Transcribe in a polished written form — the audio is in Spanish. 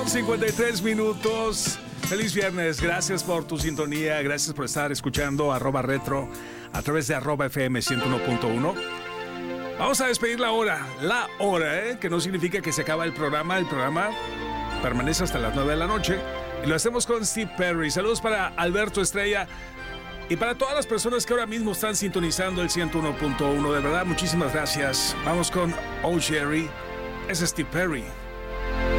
53 minutos. Feliz viernes, gracias por tu sintonía, gracias por estar escuchando @retro a través de @FM 101.1. Vamos a despedir la hora, que no significa que se acaba el programa permanece hasta las 9 de la noche y lo hacemos con Steve Perry. Saludos para Alberto Estrella y para todas las personas que ahora mismo están sintonizando el 101.1, de verdad, muchísimas gracias. Vamos con Oh Jerry, es Steve Perry.